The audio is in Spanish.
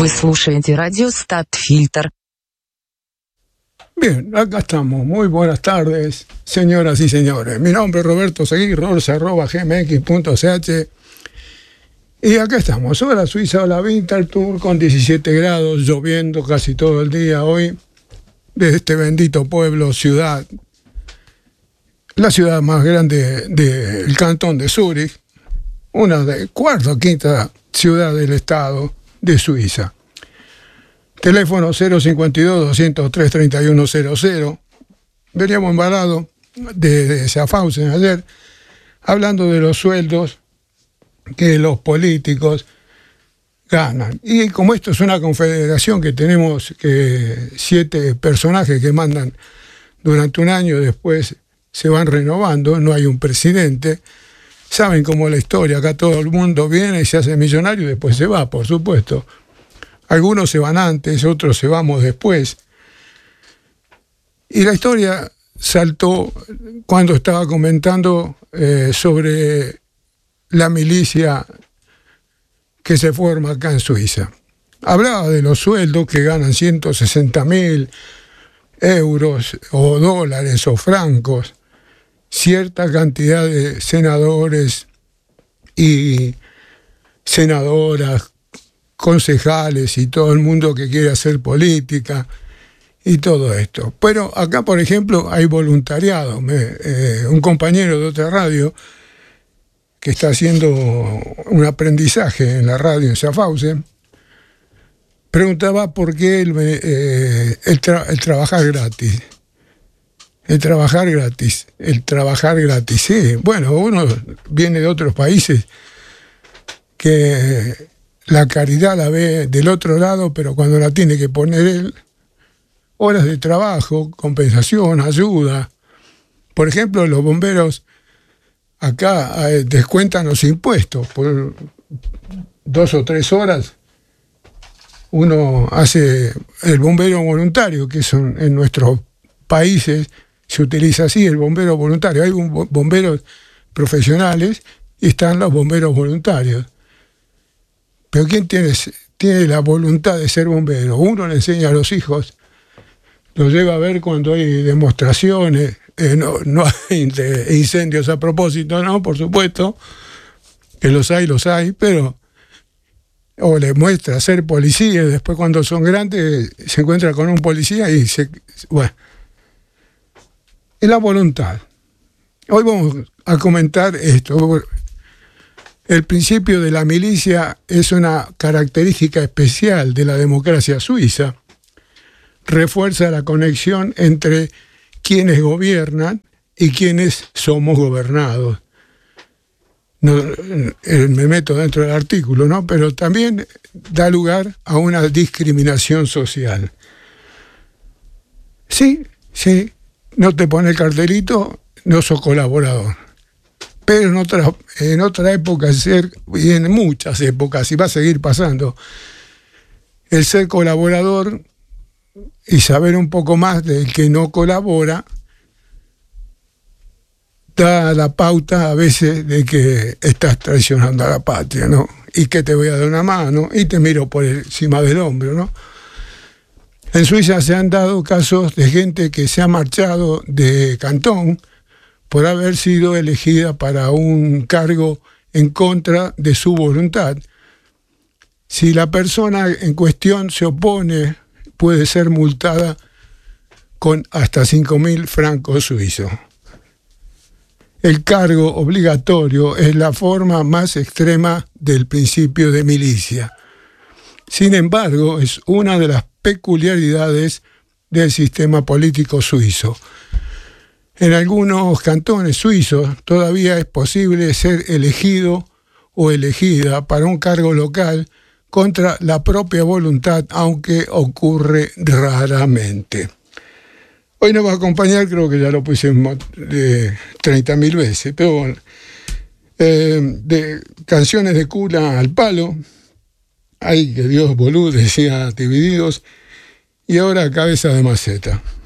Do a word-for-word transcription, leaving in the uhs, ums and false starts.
Вы слушаете радио Stadtfilter. Bien, acá estamos. Muy buenas tardes, señoras y señores. Mi nombre es Roberto Seguí, rolls arroba gmx punto ch. Y acá estamos, hora Suiza, la Winter Tour con diecisiete grados, lloviendo casi todo el día hoy, de este bendito pueblo, ciudad, la ciudad más grande del de cantón de Zúrich, una de cuarta o quinta ciudad del estado de Suiza. Teléfono cero cincuenta y dos, doscientos tres, treinta y uno cero cero. Veníamos embalados de, de Schaffhausen ayer, hablando de los sueldos que los políticos ganan. Y como esto es una confederación que tenemos que siete personajes que mandan durante un año, después se van renovando, no hay un presidente. Saben cómo la historia, acá todo el mundo viene y se hace millonario y después se va, por supuesto. Algunos se van antes, otros se vamos después. Y la historia saltó cuando estaba comentando eh, sobre la milicia que se forma acá en Suiza. Hablaba de los sueldos que ganan ciento sesenta mil euros o dólares o francos, cierta cantidad de senadores y senadoras, concejales y todo el mundo que quiere hacer política y todo esto. Pero acá, por ejemplo, hay voluntariado. Me, eh, un compañero de otra radio que está haciendo un aprendizaje en la radio en Schaffhausen preguntaba por qué el, eh, el, tra- el trabajar gratis. El trabajar gratis. El trabajar gratis. Sí, bueno, uno viene de otros países que la caridad la ve del otro lado, pero cuando la tiene que poner él, horas de trabajo, compensación, ayuda. Por ejemplo, los bomberos acá eh, descuentan los impuestos por dos o tres horas. Uno hace el bombero voluntario, que son en nuestros países se utiliza así, el bombero voluntario. Hay bomberos profesionales y están los bomberos voluntarios. Pero ¿quién tiene, tiene la voluntad de ser bombero? Uno le enseña a los hijos, los lleva a ver cuando hay demostraciones, eh, no, no hay incendios a propósito, no, por supuesto, que los hay, los hay, pero o les muestra ser policía, después cuando son grandes se encuentra con un policía y se... Bueno, es la voluntad. Hoy vamos a comentar esto. El principio de la milicia es una característica especial de la democracia suiza. Refuerza la conexión entre quienes gobiernan y quienes somos gobernados. No, me meto dentro del artículo, ¿no? Pero también da lugar a una discriminación social. Sí, sí, no te pone el cartelito, no sos colaborador. Pero en otra, en otra época, ser, y en muchas épocas, y va a seguir pasando, el ser colaborador y saber un poco más del que no colabora da la pauta a veces de que estás traicionando a la patria, ¿no? Y que te voy a dar una mano y te miro por encima del hombro, ¿no? En Suiza se han dado casos de gente que se ha marchado de cantón por haber sido elegida para un cargo en contra de su voluntad. Si la persona en cuestión se opone, puede ser multada con hasta cinco mil francos suizos. El cargo obligatorio es la forma más extrema del principio de milicia. Sin embargo, es una de las peculiaridades del sistema político suizo. En algunos cantones suizos todavía es posible ser elegido o elegida para un cargo local contra la propia voluntad, aunque ocurre raramente. Hoy nos va a acompañar, creo que ya lo pusimos eh, treinta mil veces, pero bueno, eh, de canciones de cuna al palo, ay que Dios boludo, decía Divididos, y ahora Cabeza de Maceta.